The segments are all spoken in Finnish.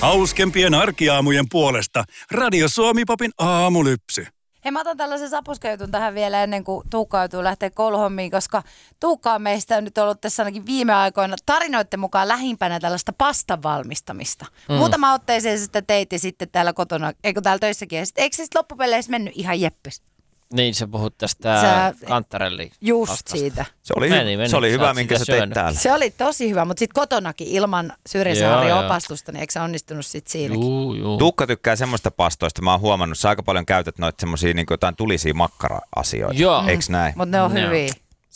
Hauskempien arkiaamujen puolesta Radio Suomi-popin aamulypsy. Hei, mä otan tällaisen sapuskajutun tähän vielä ennen kuin Tuukka joutuu lähteä kouluhommiin, koska Tuukka on meistä nyt ollut tässä ainakin viime aikoina tarinoiden mukaan lähimpänä tällaista pastan valmistamista. Muutama otteeseen sitä teit ja sitten täällä kotona, eikö täällä töissäkin, ja eikö se sitten loppupeleissä mennyt ihan jeppes? Niin, sä puhut tästä kantarelli. Just pastasta. siitä. Se oli hyvä, minkä sä teit täällä. Se oli tosi hyvä, mutta sitten kotonakin ilman Syrjäsaarin opastusta, niin eikö se onnistunut sitten siinäkin? Juu. Tuukka tykkää semmoista pastoista. Mä oon huomannut, sä aika paljon käytät noita semmosia niin jotain tulisia makkara-asioita. Joo. Eiks näin? Mutta ne on hyviä.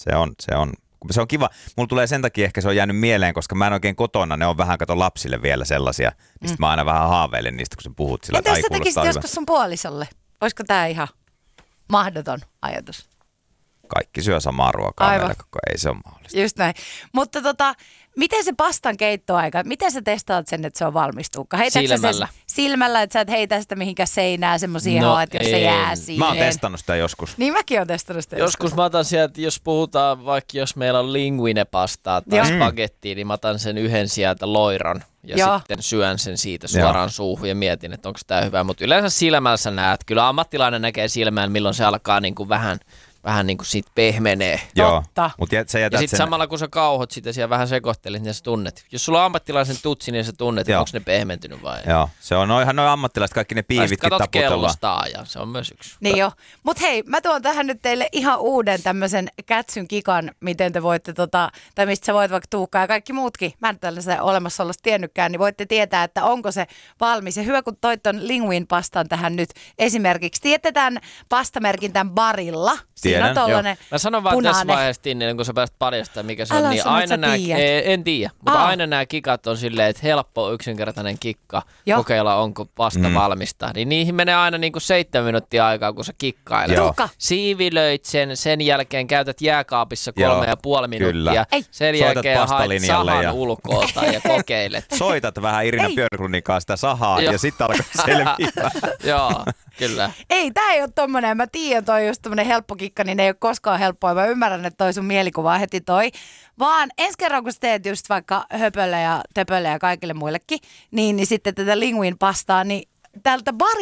Se on kiva. Mulla tulee sen takia ehkä se on jäänyt mieleen, koska mä en oikein kotona. Ne on vähän kato lapsille vielä sellaisia. Mistä mä aina vähän haaveilen niistä, kun sä puhut sillä. Entä jos sä tekisit joskus sun puolisolle? Olisiko tää ihan mahdoton ajatus? Kaikki syö samaa ruokaa meillä koko, ei se ole mahdollista. Just näin. Mutta miten se pastan keittoaika, miten sä testaat sen, että se on valmis, Tuukka? Silmällä, että sä et heitä sitä mihinkään seinään semmosia että jos se jää siihen. Mä oon testannut sitä joskus. Niin mäkin oon testannut sitä joskus. Mä otan sieltä, jos puhutaan vaikka jos meillä on linguine-pastaa tai spagettia, niin mä otan sen yhden sieltä loiron ja sitten syön sen siitä suoraan suuhun ja mietin, että onko tää hyvä. Mutta yleensä silmällä sä näet, kyllä ammattilainen näkee silmään, milloin se alkaa niin kuin vähän niin kuin siitä pehmenee. Totta. Ja sitten samalla kun sä kauhot sitä siellä vähän sekoittelit, niin sä tunnet. Jos sulla on ammattilaisen tutsi, niin sä tunnet, että onko ne pehmentynyt vai ei. Joo, se on ihan noin ammattilaiset, kaikki ne piivitkin taputellaan. kellosta ajan, se on myös yksi. Niin joo. Mut hei, mä tuon tähän nyt teille ihan uuden tämmöisen kätsyn kikan, miten te voitte tai mistä sä voit vaikka Tuukka ja kaikki muutkin, mä en tällaisen olemassaolosta tiennytkään, niin voitte tietää, että onko se valmis. Ja hyvä, kun toit ton linguine pastan tähän nyt esimerkiksi. Tiedätte tämän pastamerkin tämän Barilla. Siinä on tollainen mä sanon vaan punainen. tässä vaiheessa, Tinni, kun sä pääset paljastamaan, mikä se Älä on, niin sano, aina että sä en tiedä, mutta aina nämä kikat on silleen, että helppo, yksinkertainen kikka, kokeilla onko pasta valmista. Niin niihin menee aina niin kuin 7 minuuttia aikaa, kun sä kikkailet. Siivilöit sen jälkeen käytät jääkaapissa 3,5 minuuttia. Sen jälkeen haet sahan ulkoolta ja kokeilet. Soitat vähän Irina Björkrunin kanssa sitä sahaa ja sitten alkaa selviää. Joo. Kyllä. Ei, tää ei ole tommonen. Mä tiedän, toi on just tommonen helppo kikka, niin ne ei ole koskaan helppoa. Mä ymmärrän, että toi sun mielikuva heti toi. Vaan ensi kerran, kun sä teet just vaikka höpölle ja töpölle ja kaikille muillekin, niin sitten tätä linguine pastaa, niin tältä